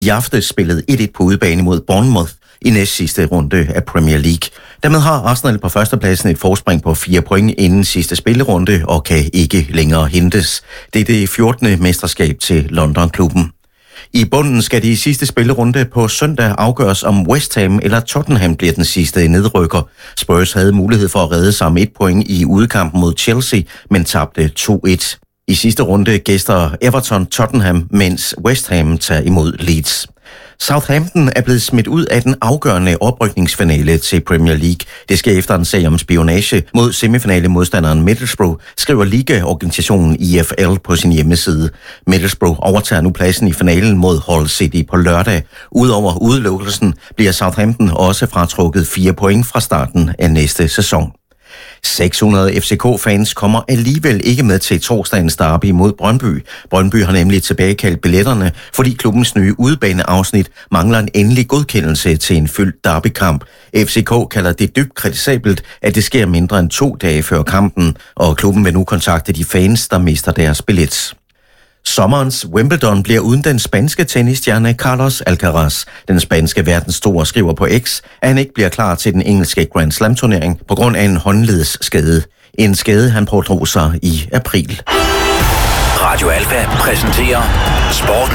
i aftes spillede 1-1 på udebane mod Bournemouth i næst sidste runde af Premier League. Dermed har Arsenal på førstepladsen et forspring på 4 point inden sidste spillerunde og kan ikke længere hentes. Det er det 14. mesterskab til London-klubben. I bunden skal de i sidste spillerunde på søndag afgøres, om West Ham eller Tottenham bliver den sidste nedrykker. Spurs havde mulighed for at redde sig med 1 point i udekampen mod Chelsea, men tabte 2-1. I sidste runde gæster Everton Tottenham, mens West Ham tager imod Leeds. Southampton er blevet smidt ud af den afgørende oprykningsfinale til Premier League. Det sker efter en sag om spionage mod semifinale-modstanderen Middlesbrough, skriver ligaorganisationen IFL på sin hjemmeside. Middlesbrough overtager nu pladsen i finalen mod Hull City på lørdag. Udover udelukkelsen bliver Southampton også fratrukket 4 point fra starten af næste sæson. 600 FCK-fans kommer alligevel ikke med til torsdagens derby mod Brøndby. Brøndby har nemlig tilbagekaldt billetterne, fordi klubbens nye udebaneafsnit mangler en endelig godkendelse til en fyldt derbykamp. FCK kalder det dybt kritisabelt, at det sker mindre end 2 dage før kampen, og klubben vil nu kontakte de fans, der mister deres billet. Sommerens Wimbledon bliver uden den spanske tennisstjerne Carlos Alcaraz. Den spanske verdensstore skriver på X, at han ikke bliver klar til den engelske Grand Slam-turnering på grund af en håndledsskade. En skade, han pådrog sig i april. Radio Alfa præsenterer Sporten.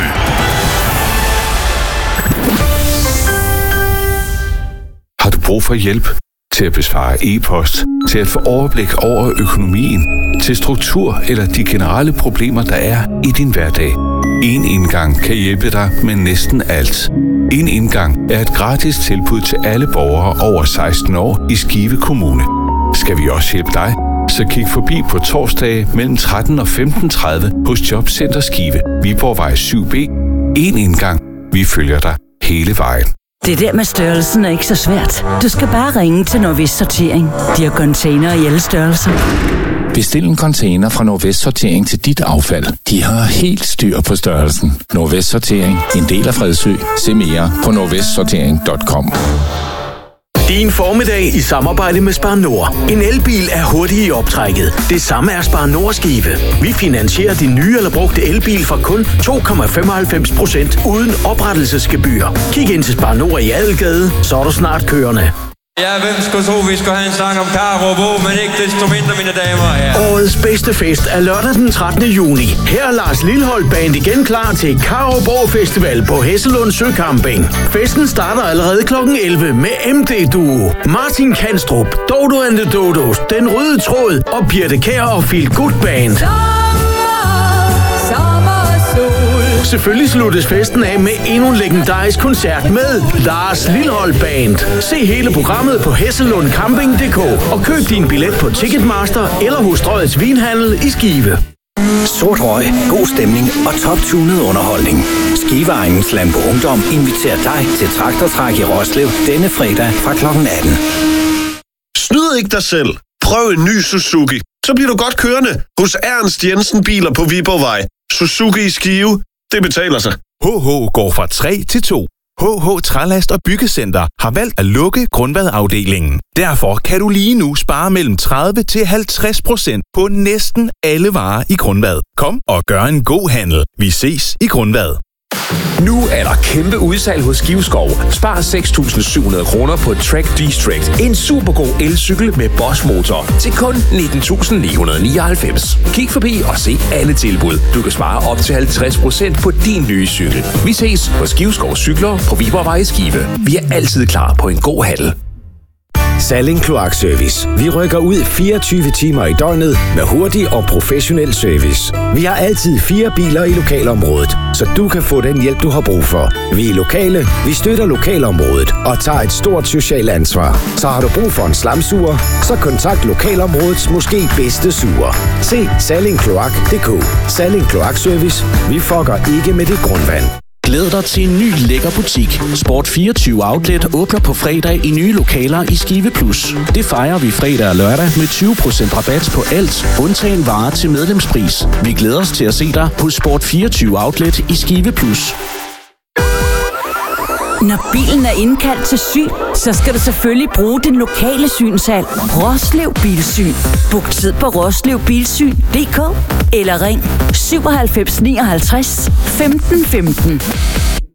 Har du brug for hjælp til at besvare e-post, til at få overblik over økonomien, til struktur eller de generelle problemer, der er i din hverdag? En indgang kan hjælpe dig med næsten alt. En indgang er et gratis tilbud til alle borgere over 16 år i Skive Kommune. Skal vi også hjælpe dig? Så kig forbi på torsdage mellem 13 og 15:30 hos Jobcenter Skive, Viborgvej 7B. En indgang. Vi følger dig hele vejen. Det der med størrelsen er ikke så svært. Du skal bare ringe til Nordvest Sortering. De har container i alle størrelser. Bestil en container fra Nordvest Sortering til dit affald. De har helt styr på størrelsen. Nordvest Sortering. En del af Fredsø. Se mere på nordvestsortering.com. Din formiddag i samarbejde med Spar Nord. En elbil er hurtig i optrækket. Det samme er Spar Nord Skive. Vi finansierer din nye eller brugte elbil for kun 2,95% uden oprettelsesgebyr. Kig ind til Spar Nord i Adelgade, så er du snart kørende. Ja, hvem skulle tro, vi skulle have en sang om Karup, men ikke desto mindre, mine damer. Ja. Årets bedste fest er lørdag den 13. juni. Her er Lars Lilholt Band igen klar til Karup Festival på Hesselund Søcamping. Festen starter allerede kl. 11 med MD Duo, Martin Kanstrup, Dodo and the Dodos, Den Røde Tråd og Birte Kjær og Feel Good Band. Selvfølgelig sluttes festen af med endnu en legendarisk koncert med Lars Lilholt Band. Se hele programmet på hesselundcamping.dk og køb din billet på Ticketmaster eller hos Strøgets Vinhandel i Skive. Sort røg, god stemning og top-tunet underholdning. Skiveegnens Lambo Ungdom inviterer dig til traktortræk i Roslev denne fredag fra kl. 18. Snyd ikke dig selv. Prøv en ny Suzuki. Så bliver du godt kørende hos Ernst Jensen Biler på Viborgvej. Suzuki i Skive. Det betaler sig. HH går fra 3 til 2. HH Trælast og Byggecenter har valgt at lukke Grundvadafdelingen. Derfor kan du lige nu spare mellem 30 til 50% på næsten alle varer i Grundvad. Kom og gør en god handel. Vi ses i Grundvad. Nu er der kæmpe udsalg hos Skiveskov. Spar 6.700 kroner på Trek D-Strict. En supergod elcykel med Bosch-motor til kun 19.999. Kig forbi og se alle tilbud. Du kan spare op til 50% på din nye cykel. Vi ses på Skiveskov Cykler på Viborgvej i Skive. Vi er altid klar på en god handel. Salling Kloakservice. Vi rykker ud 24 timer i døgnet med hurtig og professionel service. Vi har altid 4 biler i lokalområdet, så du kan få den hjælp, du har brug for. Vi er lokale, vi støtter lokalområdet og tager et stort socialt ansvar. Så har du brug for en slamsuger, så kontakt lokalområdets måske bedste suger. Se sallingkloak.dk. Salling Kloakservice. Vi fucker ikke med dit grundvand. Glæd dig til en ny lækker butik. Sport 24 Outlet åbner på fredag i nye lokaler i Skive Plus. Det fejrer vi fredag og lørdag med 20% rabat på alt, undtagen varer til medlemspris. Vi glæder os til at se dig på Sport 24 Outlet i Skive Plus. Når bilen er indkaldt til syn, så skal du selvfølgelig bruge din lokale synshal. Roslev Bilsyn. Book tid på roslevbilsyn.dk eller ring 97 59 15 15.